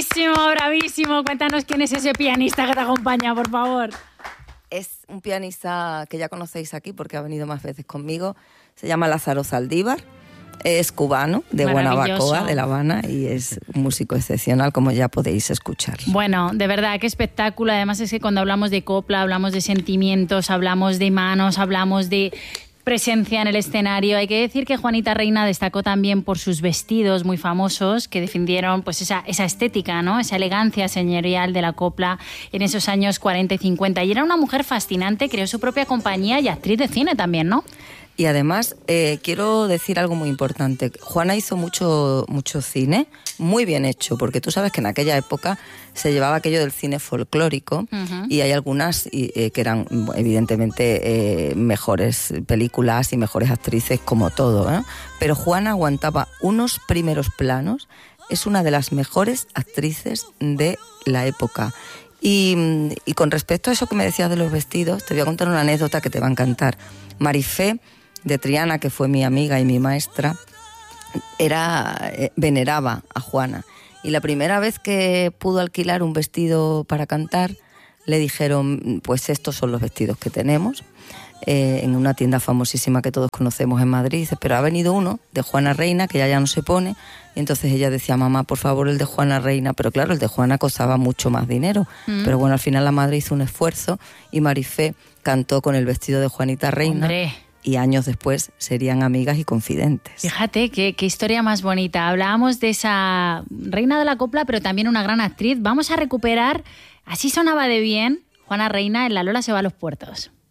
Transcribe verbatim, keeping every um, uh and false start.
Bravísimo, bravísimo. Cuéntanos quién es ese pianista que te acompaña, por favor. Es un pianista que ya conocéis aquí porque ha venido más veces conmigo. Se llama Lázaro Zaldívar. Es cubano, de Guanabacoa, de La Habana, y es un músico excepcional, como ya podéis escuchar. Bueno, de verdad, qué espectáculo. Además es que cuando hablamos de copla, hablamos de sentimientos, hablamos de manos, hablamos de presencia en el escenario. Hay que decir que Juanita Reina destacó también por sus vestidos muy famosos que defendieron pues esa, esa estética, ¿no? Esa elegancia señorial de la copla en esos años cuarenta y cincuenta. Y era una mujer fascinante, creó su propia compañía y actriz de cine también, ¿no? Y además, eh, quiero decir algo muy importante. Juana hizo mucho, mucho cine, muy bien hecho, porque tú sabes que en aquella época se llevaba aquello del cine folclórico, uh-huh. y hay algunas eh, que eran evidentemente eh, mejores películas y mejores actrices como todo, ¿eh? Pero Juana aguantaba unos primeros planos, es una de las mejores actrices de la época. Y, y con respecto a eso que me decías de los vestidos, te voy a contar una anécdota que te va a encantar. Marifé de Triana, que fue mi amiga y mi maestra, era eh, veneraba a Juana. Y la primera vez que pudo alquilar un vestido para cantar, le dijeron, pues estos son los vestidos que tenemos, eh, en una tienda famosísima que todos conocemos en Madrid. Pero ha venido uno de Juana Reina, que ya ya no se pone. Y entonces ella decía, mamá, por favor, el de Juana Reina. Pero claro, el de Juana costaba mucho más dinero. Mm. Pero bueno, al final la madre hizo un esfuerzo y Marifé cantó con el vestido de Juanita Reina. ¡Hombre! Y años después serían amigas y confidentes. Fíjate, qué, qué historia más bonita. Hablábamos de esa reina de la copla, pero también una gran actriz. Vamos a recuperar, así sonaba de bien, Juana Reina en La Lola se va a los puertos.